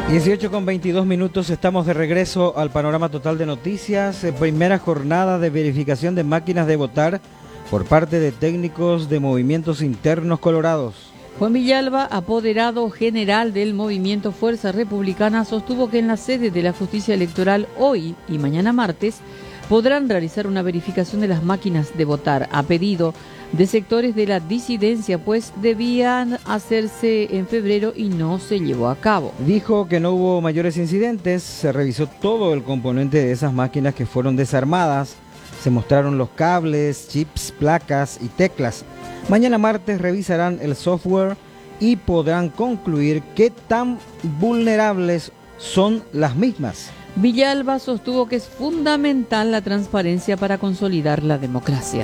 18:22, estamos de regreso al panorama total de noticias. Primera jornada de verificación de máquinas de votar por parte de técnicos de movimientos internos colorados. Juan Villalba, apoderado general del movimiento Fuerza Republicana, sostuvo que en la sede de la Justicia Electoral hoy y mañana martes podrán realizar una verificación de las máquinas de votar a pedido de sectores de la disidencia, pues debían hacerse en febrero y no se llevó a cabo. Dijo que no hubo mayores incidentes, se revisó todo el componente de esas máquinas que fueron desarmadas, se mostraron los cables, chips, placas y teclas. Mañana martes revisarán el software y podrán concluir qué tan vulnerables son las mismas. Villalba sostuvo que es fundamental la transparencia para consolidar la democracia.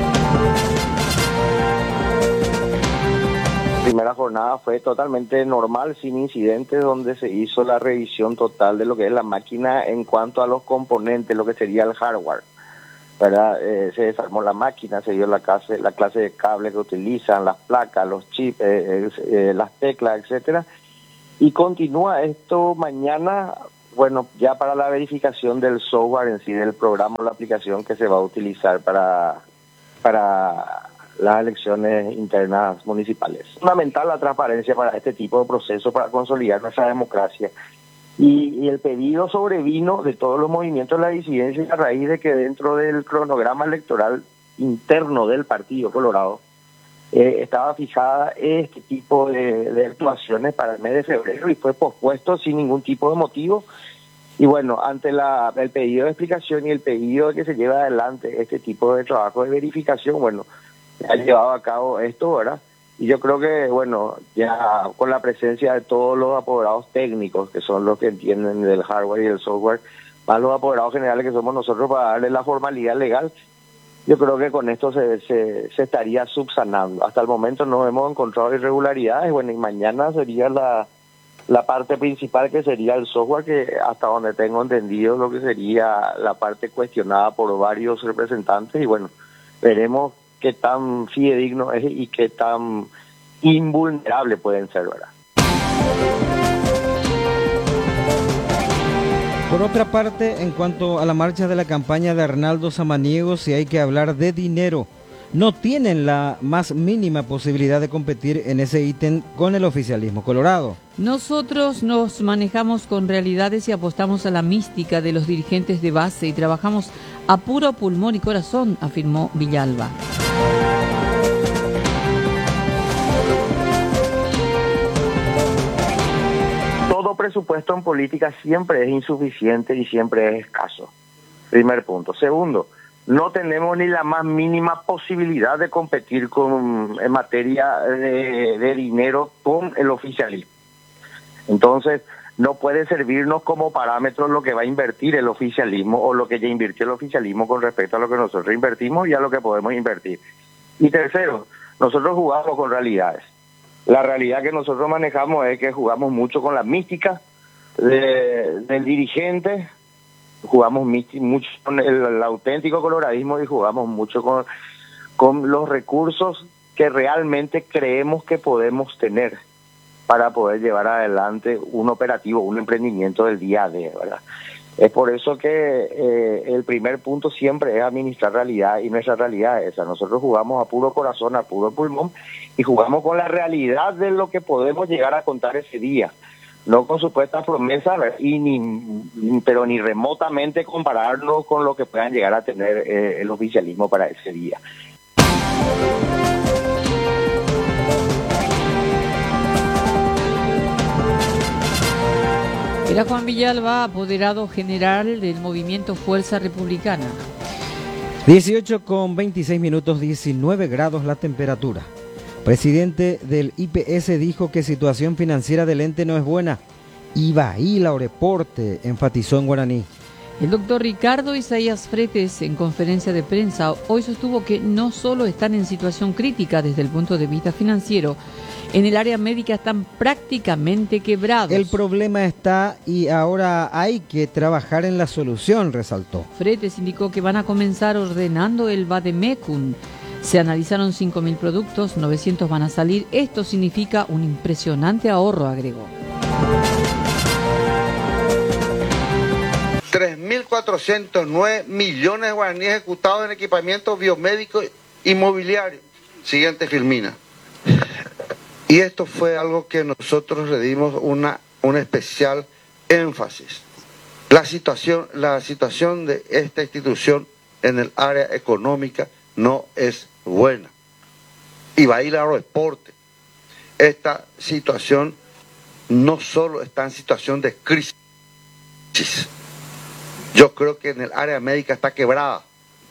La primera jornada fue totalmente normal, sin incidentes, donde se hizo la revisión total de lo que es la máquina en cuanto a los componentes, lo que sería el hardware, ¿verdad? Se desarmó la máquina, se dio la clase de cables que utilizan, las placas, los chips, las teclas, etcétera. Y continúa esto mañana, bueno, ya para la verificación del software en sí, del programa o la aplicación que se va a utilizar para las elecciones internas municipales. Es fundamental la transparencia para este tipo de procesos, para consolidar nuestra democracia. Y el pedido sobrevino de todos los movimientos de la disidencia a raíz de que dentro del cronograma electoral interno del Partido Colorado estaba fijada este tipo de actuaciones para el mes de febrero y fue pospuesto sin ningún tipo de motivo. Y bueno, ante el pedido de explicación y el pedido de que se lleve adelante este tipo de trabajo de verificación, bueno, ha llevado a cabo esto, ¿verdad? Y yo creo que, bueno, ya con la presencia de todos los apoderados técnicos, que son los que entienden del hardware y del software, más los apoderados generales que somos nosotros para darle la formalidad legal, yo creo que con esto se estaría subsanando. Hasta el momento no hemos encontrado irregularidades, bueno, y mañana sería la parte principal, que sería el software, que hasta donde tengo entendido lo que sería la parte cuestionada por varios representantes, y bueno, veremos qué tan fidedigno es y qué tan invulnerable pueden ser, ¿verdad? Por otra parte, en cuanto a la marcha de la campaña de Arnaldo Samaniego, si hay que hablar de dinero, no tienen la más mínima posibilidad de competir en ese ítem con el oficialismo colorado. Nosotros nos manejamos con realidades y apostamos a la mística de los dirigentes de base y trabajamos a puro pulmón y corazón, afirmó Villalba. Todo presupuesto en política siempre es insuficiente y siempre es escaso. Primer punto. Segundo, no tenemos ni la más mínima posibilidad de competir en materia de dinero con el oficialismo. Entonces, no puede servirnos como parámetro lo que va a invertir el oficialismo o lo que ya invirtió el oficialismo con respecto a lo que nosotros invertimos y a lo que podemos invertir. Y tercero, nosotros jugamos con realidades. La realidad que nosotros manejamos es que jugamos mucho con la mística del dirigente, jugamos mucho con el auténtico coloradismo y jugamos mucho con los recursos que realmente creemos que podemos tener para poder llevar adelante un operativo, un emprendimiento del día a día, ¿verdad? Es por eso que el primer punto siempre es administrar realidad, y nuestra realidad es esa. Nosotros jugamos a puro corazón, a puro pulmón, y jugamos con la realidad de lo que podemos llegar a contar ese día. No con supuestas promesas, pero ni remotamente compararlo con lo que puedan llegar a tener el oficialismo para ese día. Era Juan Villalba, apoderado general del movimiento Fuerza Republicana. 18:26, 19 grados la temperatura. Presidente del IPS dijo que situación financiera del ente no es buena. Iba ahí la Oreporte, enfatizó en guaraní. El doctor Ricardo Isaías Fretes, en conferencia de prensa, hoy sostuvo que no solo están en situación crítica desde el punto de vista financiero, en el área médica están prácticamente quebrados. El problema está y ahora hay que trabajar en la solución, resaltó. Fretes indicó que van a comenzar ordenando el Vademecum. Se analizaron 5.000 productos, 900 van a salir. Esto significa un impresionante ahorro, agregó. 3.409 millones de guaraníes ejecutados en equipamiento biomédico inmobiliario. Siguiente filmina. Y esto fue algo que nosotros le dimos un especial énfasis. La situación de esta institución en el área económica no es buena. Y va a ir a aeroporte. Esta situación no solo está en situación de crisis. Yo creo que en el área médica está quebrada.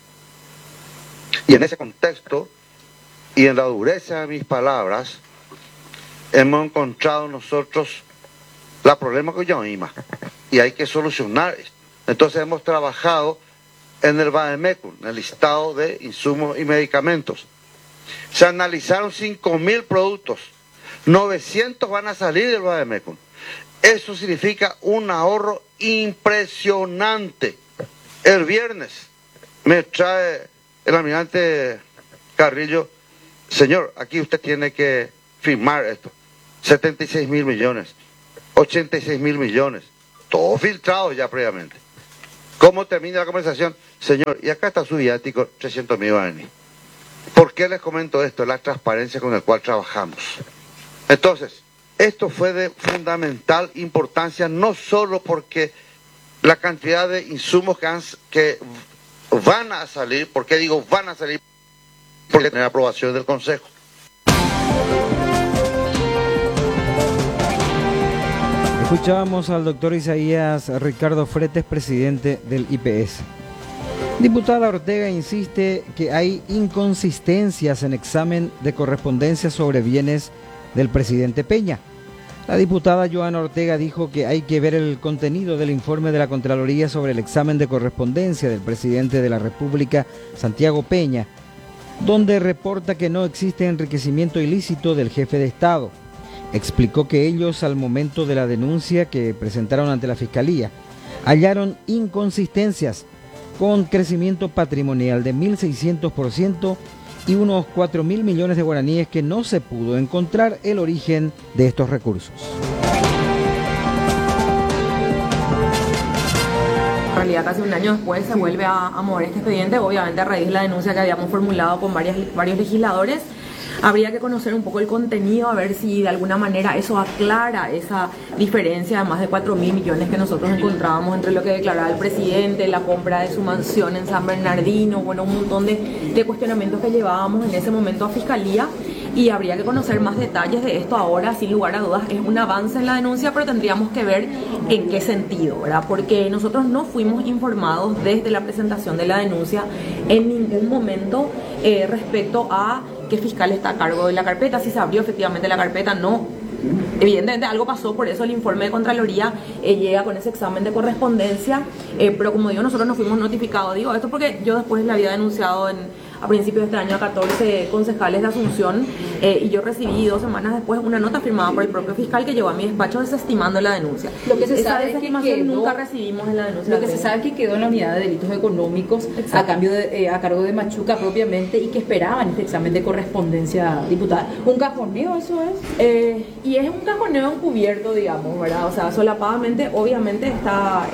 Y en ese contexto, y en la dureza de mis palabras, hemos encontrado nosotros la problema que yo misma. Y hay que solucionar esto. Entonces hemos trabajado en el Bademecum, en el listado de insumos y medicamentos. Se analizaron 5.000 productos. 900 van a salir del Bademecum. Eso significa un ahorro impresionante. El viernes me trae el almirante Carrillo, señor, aquí usted tiene que firmar esto. 76.000 millones, 86.000 millones, todo filtrado ya previamente. ¿Cómo termina la conversación? Señor, y acá está su viático, 300.000 guaraníes. ¿Por qué les comento esto? La transparencia con la cual trabajamos. Entonces, esto fue de fundamental importancia, no solo porque la cantidad de insumos que van a salir, ¿por qué digo van a salir? Porque tener aprobación del Consejo. Escuchábamos al doctor Isaías Ricardo Fretes, presidente del IPS. Diputada Ortega insiste que hay inconsistencias en examen de correspondencia sobre bienes del presidente Peña. La diputada Joana Ortega dijo que hay que ver el contenido del informe de la Contraloría sobre el examen de correspondencia del presidente de la República, Santiago Peña, donde reporta que no existe enriquecimiento ilícito del jefe de Estado. Explicó que ellos, al momento de la denuncia que presentaron ante la Fiscalía, hallaron inconsistencias con crecimiento patrimonial de 1.600% y unos 4.000 millones de guaraníes que no se pudo encontrar el origen de estos recursos. En realidad, casi un año después se vuelve a mover este expediente, obviamente a raíz de la denuncia que habíamos formulado con varios legisladores. Habría que conocer un poco el contenido, a ver si de alguna manera eso aclara esa diferencia de más de 4.000 millones que nosotros encontrábamos entre lo que declaraba el presidente, la compra de su mansión en San Bernardino, bueno, un montón de cuestionamientos que llevábamos en ese momento a Fiscalía, y habría que conocer más detalles de esto ahora. Sin lugar a dudas es un avance en la denuncia, pero tendríamos que ver en qué sentido, ¿verdad? Porque nosotros no fuimos informados desde la presentación de la denuncia en ningún momento respecto a qué fiscal está a cargo de la carpeta, si se abrió efectivamente la carpeta, no. Evidentemente algo pasó, por eso el informe de Contraloría llega con ese examen de correspondencia, pero como digo, nosotros no fuimos notificados. Digo esto porque yo después le había denunciado a principios de este año a 14 concejales de Asunción, y yo recibí 2 semanas después una nota firmada por el propio fiscal que llegó a mi despacho desestimando la denuncia. Lo que se sabe es que nunca recibimos en la denuncia. Lo que se sabe es que quedó en la unidad de delitos económicos a cargo de Machuca propiamente, y que esperaban este examen de correspondencia, diputada. ¿Un cajoneo eso es? Y es un cajoneo encubierto, digamos, ¿verdad? O sea, solapadamente, obviamente está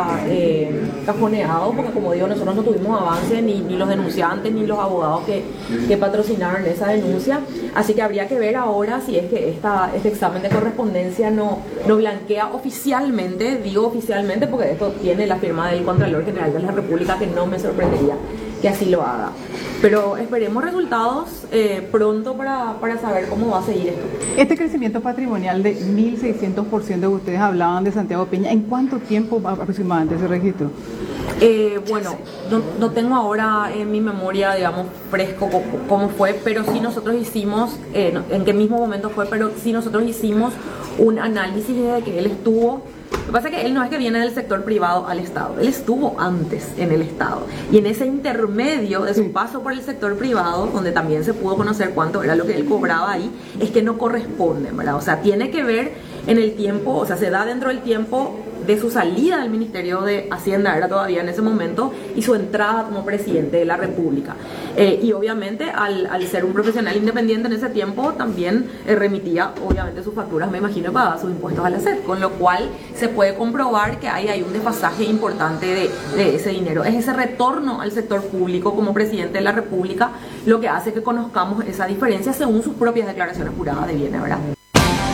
cajoneado, porque como digo, nosotros no tuvimos avance, ni los denunciantes, ni los abogados que patrocinaron esa denuncia. Así que habría que ver ahora si es que este examen de correspondencia no blanquea oficialmente, digo oficialmente porque esto tiene la firma del Contralor General de la República, que no me sorprendería que así lo haga. Pero esperemos resultados pronto para saber cómo va a seguir esto. Este crecimiento patrimonial de 1.600% que ustedes hablaban de Santiago Peña, ¿en cuánto tiempo aproximadamente se registró? Bueno, no tengo ahora en mi memoria, digamos, fresco cómo fue, pero sí nosotros hicimos, en qué mismo momento fue, pero sí nosotros hicimos un análisis desde que él estuvo. Lo que pasa es que él no es que viene del sector privado al Estado, él estuvo antes en el Estado, y en ese intermedio de su paso por el sector privado, donde también se pudo conocer cuánto era lo que él cobraba ahí, es que no corresponde, ¿verdad? O sea, tiene que ver en el tiempo, o sea, se da dentro del tiempo de su salida del Ministerio de Hacienda, era todavía en ese momento, y su entrada como presidente de la República. Y obviamente al ser un profesional independiente en ese tiempo también remitía obviamente sus facturas, me imagino, y pagaba sus impuestos a la SED, con lo cual se puede comprobar que hay un desfasaje importante de ese dinero. Es ese retorno al sector público como presidente de la República lo que hace que conozcamos esa diferencia según sus propias declaraciones juradas de bienes, ¿verdad?